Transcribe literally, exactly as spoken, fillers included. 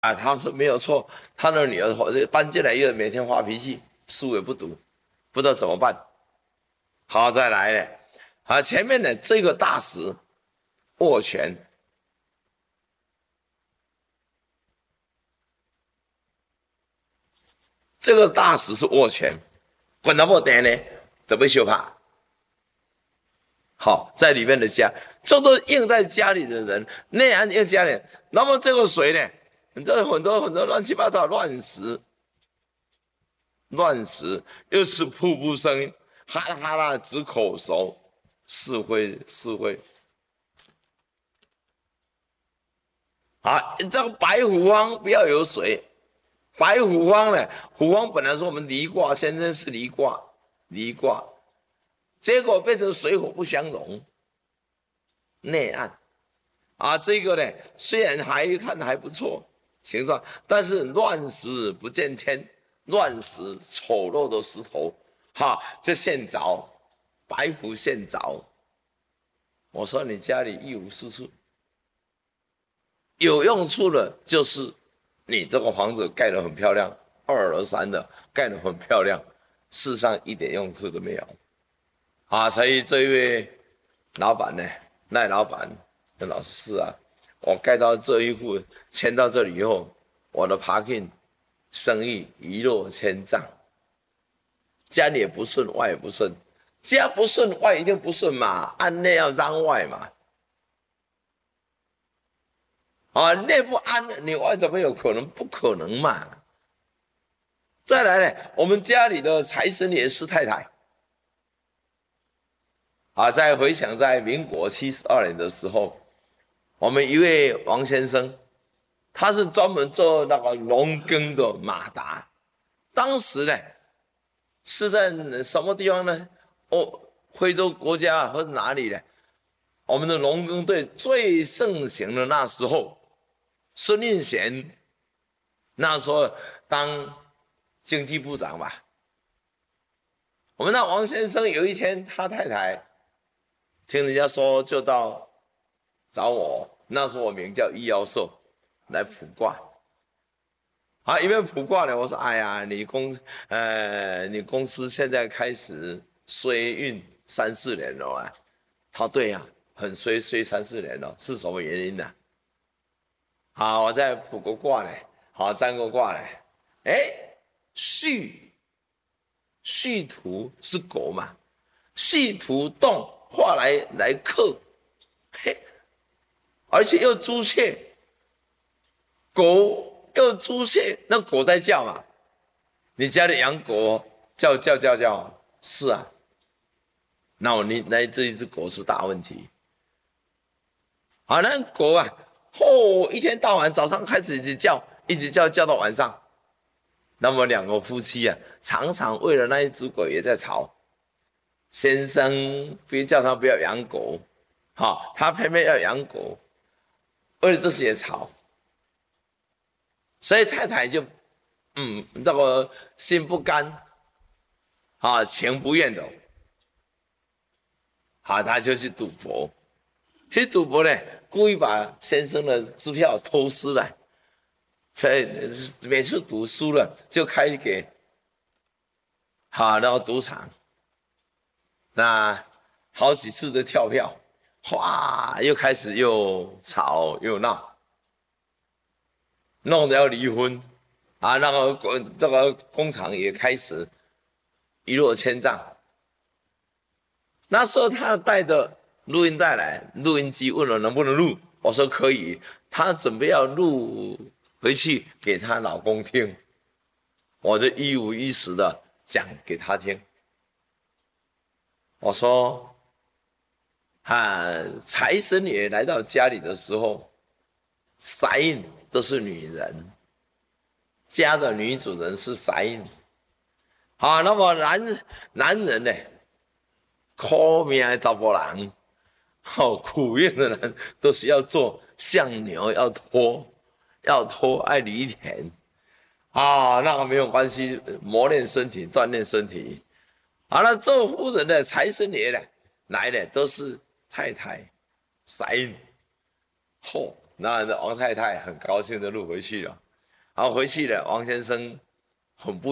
啊，他说没有错，他的女儿搬进来又每天发脾气，书也不读，不知道怎么办。好，再来呢，啊，前面的这个大使握拳，这个大使是握拳，管他不得呢，怎么修怕？好，在里面的家，这都印在家里的人，内安印家里。那么这个水呢？这很多很多乱七八糟乱石，乱石又是瀑布声，哈啦哈啦直口熟，是灰是灰。啊，这个白虎方不要有水，白虎方呢？虎方本来是我们离卦，先生是离卦，离卦，结果变成水火不相容，内暗。啊，这个呢，虽然还看还不错形状，但是乱石不见天，乱石丑陋的石头，哈，就现凿，白虎现凿。我说你家里一无是处，有用处的就是你这个房子盖得很漂亮，二楼三的盖得很漂亮，事实上一点用处都没有。啊，所以这一位老板呢，赖老板的老师啊，我盖到这一户，迁到这里以后，我的 parking 生意一落千丈，家里也不顺，外也不顺，家不顺，外一定不顺嘛，按内要让外嘛。啊，内不安，你外怎么有可能？不可能嘛。再来呢，我们家里的财神爷是太太。啊，再回想在民国七十二年的时候，我们一位王先生，他是专门做那个农耕的马达。当时呢，是在什么地方呢？哦，非洲国家或者哪里呢？我们的农耕队最盛行的那时候，孙运贤那时候当经济部长吧。我们那王先生有一天，他太太听人家说，就到找我。那时候我名叫易妖寿，来卜卦。啊，因为卜卦呢，我说，哎呀，你公呃，你公司现在开始衰运三四年了啊。他说对呀、啊，很衰衰三四年了，是什么原因呢、啊？好，我再卜个卦呢，好，占个卦呢。哎，戌戌土是狗嘛，戌土动化来来克，嘿，而且又朱雀，狗又朱雀，那狗在叫嘛？你家里养狗叫叫叫叫，是啊。那我你那这一只狗是大问题。啊，那狗啊，哦，一天到晚早上开始一直叫，一直叫叫到晚上。那么两个夫妻啊，常常为了那一只狗也在吵。先生非叫他不要养狗，好，他偏偏要养狗，为了这些吵。所以太太就，嗯，这个心不甘，啊，情不愿的，好，他就去赌博。去赌博呢，故意把先生的支票偷失了，每次赌输了就开给好那个赌场，那好几次的跳票，哗，又开始又吵又闹，弄得要离婚啊！那个这个工厂也开始一落千丈。那时候他带着录音带来，录音机问我能不能录，我说可以。她准备要录回去给她老公听，我就一五一十的讲给他听。我说，啊，财神爷来到家里的时候，财印都是女人，家的女主人是财印。好，那么男男人呢，苦命的查甫人。好、哦、苦运的人都是要做像牛，要拖，要拖，爱犁田啊，那个没有关系，磨练身体，锻炼身体。好了，做夫人的财神爷呢来的都是太太，塞嚯、哦，那王太太很高兴的录回去了。 然后回去了，王先生很不